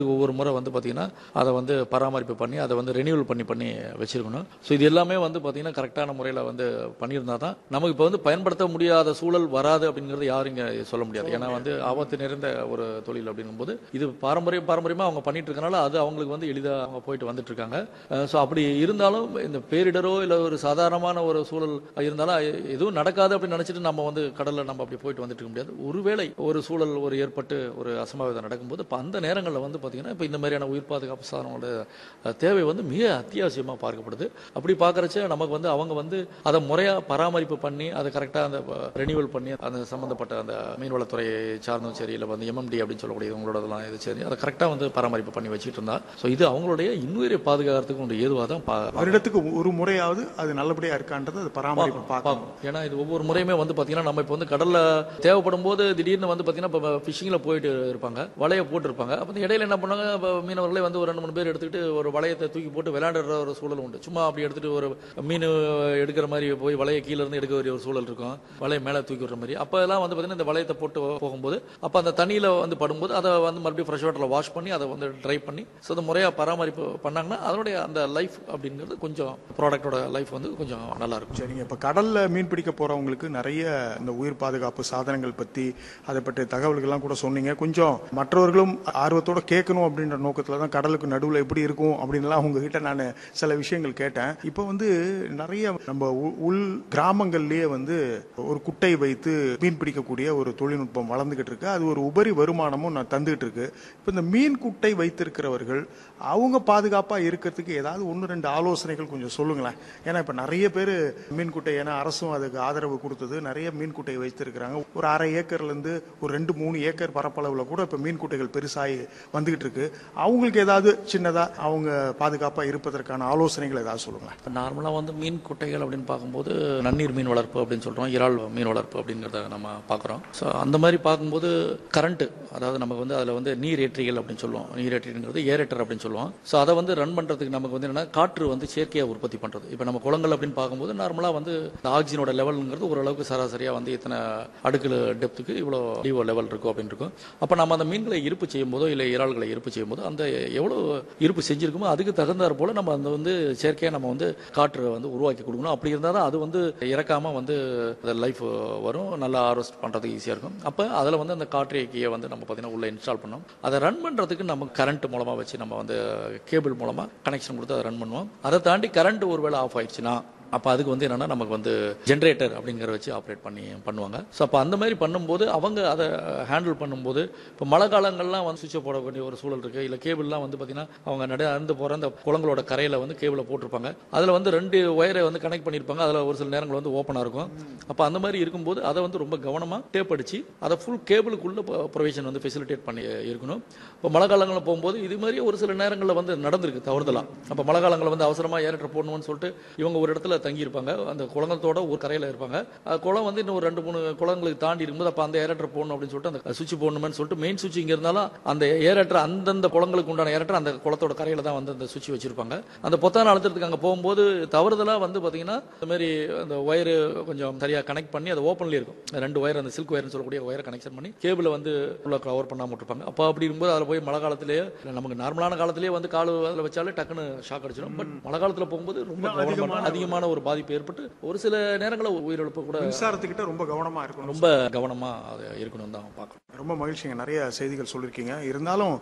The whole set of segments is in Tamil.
ஒவ்வொரு முறை வந்து பார்த்தீங்கன்னா அதை வந்து பராமரிப்பு பண்ணி அதை வந்து ரெனியூவல் பண்ணி வச்சிருக்கணும். ஸோ இது எல்லாமே வந்து பார்த்தீங்கன்னா கரெக்டான முறையில் வந்து பண்ணியிருந்தா தான் நமக்கு இப்போ வந்து பயன்படுத்த முடியாத சூழல் வராது அப்படிங்கிறது யாரும் இங்கே சொல்ல முடியாது. ஏன்னா வந்து ஆபத்து நிறைந்த ஒரு தொழில் அப்படிங்கும்போது இது பாரம்பரியமாக அவங்க பண்ணிட்டு இருக்கனால அது அவங்களுக்கு வந்து எளிதாக அவங்க போயிட்டு வந்துட்டு இருக்காங்க. ஸோ அப்படி இருந்தாலும் இந்த பேரிடரோ இல்லை ஒரு சாதாரணமான ஒரு சூழல் இருந்தாலும் எதுவும் நடக்காது அப்படின்னு நினச்சிட்டு நம்ம வந்து கடலில் நம்ம அப்படி போயிட்டு வந்துட்டு இருக்க முடியாது. ஒருவேளை ஒரு சூழல் ஒரு ஏற்பட்டு ஒரு அசம்பாவிதம் நடக்கும்போது இப்போ அந்த நேரங்களில் வந்து பார்த்தீங்கன்னா இப்போ இந்த மாதிரியான உயிர் பாதுகாப்பு சாதனங்களோட தேவை வந்து மிக அத்தியாவசியமாக பார்க்கப்படுது. அப்படி பார்க்குறச்ச நமக்கு வந்து அவங்க வந்து அதை முறையாக பராமரிப்பு பண்ணி அதை கரெக்டாக அந்த ரெனியூவல் பண்ணி அந்த சம்மந்தப்பட்ட அந்த மீன்வளத்துறையை சார்ந்தும் சரி இல்லை வந்து எம்எம்டி அப்படின்னு சொல்லக்கூடிய இவங்களோடதெல்லாம் இது சரி அதை கரெக்டாக வந்து பராமரிப்பு பண்ணி வச்சுட்டு இருந்தா ஸோ இது அவங்களுடைய இன்னுயிரை பாதுகாக்கிறதுக்கு ஒரு ஏதுவாக தான் வருடத்துக்கு ஒரு முறையாவது அது நல்லபடியாக இருக்கான்றது அது பராமரிப்பு பார்க்கணும். ஏன்னா இது ஒவ்வொரு முறையுமே வந்து பார்த்தீங்கன்னா நம்ம இப்போ வந்து கடலில் தேவைப்படும் போது திடீர்னு வந்து பார்த்தீங்கன்னா இப்போ ஃபிஷிங்கில் போயிட்டு இருப்பாங்க, வலையை போட்டிருப்பாங்க. அப்போ இடையில என்ன பண்ணாங்க, மீனவர்களே வந்து ஒரு 2-3 பேர் எடுத்துக்கிட்டு ஒரு வளையத்தை தூக்கி போட்டு விளையாடுற ஒரு சூழல் உண்டு. சும்மா அப்படி எடுத்துட்டு ஒரு மீன் எடுக்கிற மாதிரி போய் வலையை கீழே இருந்து எடுக்க வேண்டிய ஒரு சூழல் இருக்கும், வலையை மேலே தூக்கி விடுற மாதிரி. அப்போ எல்லாம் வந்து பார்த்தீங்கன்னா இந்த வளையத்தை போட்டு போகும்போது அப்போ அந்த தண்ணியில் வந்து படும்போது அதை வந்து மறுபடியும் ஃப்ரெஷ் வாட்டரில் வாஷ் பண்ணி அதை வந்து ட்ரை பண்ணி ஸோ அதை முறையாக பராமரிப்பு பண்ணாங்கன்னா அதனுடைய அந்த லைஃப் அப்படிங்கிறது கொஞ்சம் ப்ராடக்டோட லைஃப் வந்து கொஞ்சம் நல்லா இருக்கும். சரிங்க, இப்போ கடலில் மீன் பிடிக்க போகிறவங்களுக்கு நிறைய இந்த உயிர் பாதுகாப்பு சாதனங்கள் பற்றி அதை பற்றிய தகவல்கள்லாம் கூட சொன்னீங்க. கொஞ்சம் மற்றவர்களும் ஆர்வத்தோட கேட்கணும் அப்படின்ற நோக்கத்தில் தான் கடலுக்கு நடுவில் எப்படி இருக்கும் அப்படின்லாம் உங்ககிட்ட நான் சில விஷயங்கள் கேட்டேன். இப்போ வந்து நிறைய நம்ம உள் கிராமங்கள்லேயே வந்து ஒரு குட்டை வைத்து மீன் பிடிக்கக்கூடிய ஒரு தொழில்நுட்பம் வளர்ந்துகிட்டு இருக்கு. அது ஒரு உபரி வருமானமும் நான் தந்துகிட்டு இருக்கு. இப்போ இந்த மீன் குட்டை வைத்திருக்கிறவர்கள் அவங்க பாதுகாப்பாக இருக்கிறதுக்கு ஏதாவது 1-2 ஆலோசனைகள் கொஞ்சம் சொல்லுங்களேன். ஏன்னா இப்போ நிறைய பேர் மீன் குட்டை, ஏன்னா அரசும் அதுக்கு ஆதரவு கொடுத்தது, நிறைய மீன் குட்டை வைத்திருக்கிறாங்க. ஒரு 1/2 ஏக்கர்லேருந்து ஒரு 2-3 ஏக்கர் பரப்பளவில் கூட இப்போ மீன் குட்டைகள் பெருசாகி வந்துகிட்டு இருக்கு. அவங்களுக்கு ஏதாவது சின்னதாக அவங்க பாதுகாப்பாக இருப்பதற்கான ஆலோசனைகள் ஏதாவது சொல்லுங்களேன். இப்போ நார்மலாக வந்து மீன் குட்டைகள் அப்படின்னு பார்க்கும்போது நன்னீர் மீன் வளர்ப்பு அப்படின்னு சொல்கிறோம், இறால் மீன் வளர்ப்பு அப்படிங்கிறத நம்ம பார்க்குறோம். ஸோ அந்த மாதிரி பார்க்கும்போது கரண்ட்டு, அதாவது நமக்கு வந்து அதில் வந்து நீர் ஏற்றிகள் அப்படின்னு சொல்லுவோம், நீர் ஏற்றிங்கிறது ஏரேட்டர் அப்படின்னு சொல்லுவோம். ஸோ அதை வந்து ரன் பண்ணுறதுக்கு நமக்கு வந்து என்னன்னா காற்று வந்து செயற்கையாக உற்பத்தி பண்ணுறது. இப்போ நம்ம குளங்கள் அப்படின்னு பார்க்கும்போது நார்மலாக வந்து ஆக்சிஜனோட லெவலுங்கிறது ஓரளவுக்கு சராசரியாக வந்து இத்தனை அடுக்குல டெப்த்துக்கு இவ்வளோ டிஓ லெவல் இருக்கும் அப்படின்னு இருக்கும். அப்போ நம்ம அந்த மீன்களை இருப்பு செய்யும் போதோ இல்லை இறால்களை இருப்பு செய்யும் போதோ அந்த எவ்வளோ இருப்பு செஞ்சிருக்குமோ அதுக்கு தகுந்தாற் போல நம்ம அந்த வந்து செயற்கையாக நம்ம வந்து காற்று வந்து உருவாக்கி கொடுக்கணும். அப்படி இருந்தால் தான் அது வந்து இறக்காமல் வந்து லைஃப் வரும், நல்லா ஹார்வெஸ்ட் பண்ணுறதுக்கு ஈஸியாக இருக்கும். அப்போ அதில் வந்து அந்த காற்றைக்கியை வந்து நம்ம பார்த்தீங்கன்னா உள்ளே இன்ஸ்டால் பண்ணோம். அதை ரன் பண்ணுறதுக்கு நம்ம கரண்ட் மூலமாக வச்சு நம்ம வந்து கேபிள் மூலமாக கனெக்ஷன் கொடுத்து அதை ரன் பண்ணுவோம். அதை தாண்டி கரண்ட் ஒருவேளை ஆஃப் ஆயிடுச்சுன்னா அப்போ அதுக்கு வந்து என்னென்னா நமக்கு வந்து ஜென்ரேட்டர் அப்படிங்கிற வச்சு ஆப்ரேட் பண்ணுவாங்க. ஸோ அப்போ அந்த மாதிரி பண்ணும்போது அவங்க அதை ஹேண்டில் பண்ணும்போது இப்போ மழை காலங்கள்லாம் வந்து சுவிட்சை போட வேண்டிய ஒரு சூழல் இருக்குது. இல்லை கேபிள்லாம் வந்து பார்த்தீங்கன்னா அவங்க நடந்து போகிற அந்த குளங்களோட கரையில் வந்து கேபிளை போட்டிருப்பாங்க. அதில் வந்து 2 ஒயரை வந்து கனெக்ட் பண்ணியிருப்பாங்க. அதில் ஒரு சில நேரங்கள் வந்து ஓப்பனாக இருக்கும். அப்போ அந்த மாதிரி இருக்கும்போது அதை வந்து ரொம்ப கவனமாக டேப் அடித்து அதை ஃபுல் கேபிளுக்குள்ள ப்ரொவிஷன் வந்து ஃபெசிலிட்டேட் பண்ணி இருக்கணும். இப்போ மழை காலங்களில் போகும்போது இது மாதிரி ஒரு சில நேரங்களில் வந்து நடந்திருக்கு தவறுதலாம். அப்போ மழை காலங்களில் வந்து அவசரமாக ஏரேட்டர் போடணும்னு சொல்லிட்டு இவங்க ஒரு இடத்துல தங்கியிருப்பாங்க, அந்த குளங்களோட ஒரு கரையில் இருப்பாங்க. குளம் வந்து இன்னும் ஒரு 2-3 குளங்களுக்கு தாண்டி இருக்கும்போது அப்போ அந்த ஏரேட்டர் போடணும் அப்படின்னு சொல்லிட்டு அந்த சுவிட்ச் போடணும்னு சொல்லிட்டு மெயின் சுவிட்ச் இங்கே இருந்தாலும் அந்த ஏரேட்டர் அந்தந்த குளங்களுக்கு உண்டான ஏரேட்டர் அந்த குளத்தோட கரையில் தான் வந்து அந்த சுவிட்ச் வச்சிருப்பாங்க. அந்த பொத்தான அழுத்தத்துக்கு அங்கே போகும்போது தவறுதலாக வந்து பார்த்தீங்கன்னா இந்த மாதிரி அந்த ஒயரு கொஞ்சம் சரியாக கனெக்ட் பண்ணி அது ஓப்பன்லேயே இருக்கும். 2 ஒயர் அந்த சில்க் ஒயர்னு சொல்லக்கூடிய ஒயரை கனெக்ஷன் பண்ணி கேபிளை வந்து உள்ள கவர் பண்ணாமல் விட்டுருப்பாங்க. அப்போ அப்படி இருக்கும்போது அதில் போய் மழை காலத்திலேயே நமக்கு நார்மலான காலத்திலேயே வந்து கால் அதில் வச்சாலே டக்குன்னு ஷாக் அடிச்சிடும். பட் மழை காலத்தில் போகும்போது ரொம்ப அதிகமான ஒரு பாதிப்பு ஏற்பட்டு ஒரு சில நேரங்களில் உயிரிழப்பு கூட. மின்சாரத்துக்கிட்ட ரொம்ப கவனமாக இருக்கணும், ரொம்ப கவனமாக அது இருக்கணும் தான் பார்க்கணும். ரொம்ப மகிழ்ச்சிங்க, நிறைய செய்திகள் சொல்லியிருக்கீங்க. இருந்தாலும்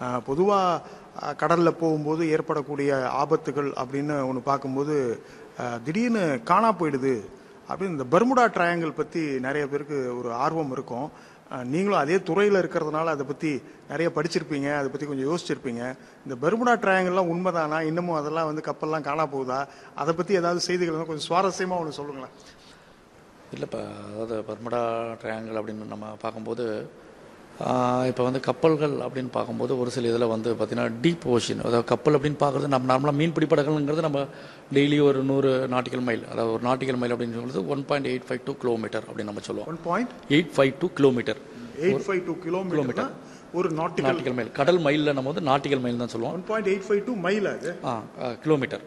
பொதுவாக கடலில் போகும்போது ஏற்படக்கூடிய ஆபத்துகள் அப்படின்னு ஒன்று பார்க்கும்போது திடீர்னு காணா போயிடுது அப்படின்னு இந்த பர்முடா ட்ரையாங்கிள் பற்றி நிறைய பேருக்கு ஒரு ஆர்வம் இருக்கும். நீங்களும் அதே துறையில் இருக்கிறதுனால அதை பற்றி நிறைய படிச்சிருப்பீங்க, அதை பற்றி கொஞ்சம் யோசிச்சிருப்பீங்க. இந்த பர்முடா ட்ரையாங்கிள்லாம் உண்மைதானா? இன்னமும் அதெல்லாம் வந்து கப்பல்லாம் காணா போகுதா? அதை பற்றி ஏதாவது செய்திகள் கொஞ்சம் சுவாரஸ்யமாக ஒன்று சொல்லுங்களேன். இல்லைப்பா, அதாவது பர்முடா ட்ரையாங்கிள் அப்படின்னு நம்ம பார்க்கும்போது இப்போ வந்து கப்பல்கள் அப்படின்னு பார்க்கும்போது ஒரு சில இதில் வந்து பார்த்தீங்கன்னா டீப் ஓஷன், அதாவது கப்பல் அப்படின்னு பார்க்குறது நம்ம நார்மலாக மீன்பிடி படகுங்கிறது நம்ம டெய்லி ஒரு 100 நாட்டிக்கல் மைல், அதாவது ஒரு நாட்டிக்கல் மைல் அப்படின்னு சொல்கிறது 1.852 கிலோமீட்டர் அப்படின்னு நம்ம சொல்லுவோம். 1.852 கிலோமீட்டர், 852 கிலோமீட்டர் ஒரு நாட்டிக்கல் மைல். கடல் மைலில் நம்ம வந்து நாட்டிக்கல் மைல் தான் சொல்லுவோம். 1.852 மைல், அது கிலோமீட்டர்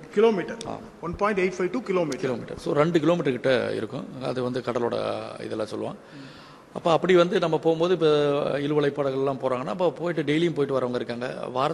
1.852 கிலோமீட்டர். ஸோ 2 கிலோமீட்டர் கிட்ட இருக்கும். அது வந்து கடலோட இதெல்லாம் சொல்லுவோம். அப்போ அப்படி வந்து நம்ம போகும்போது இப்போ இழுவலை படகுலாம் போகிறாங்கன்னா அப்போ போயிட்டு டெய்லியும் போயிட்டு வரவங்க இருக்காங்க.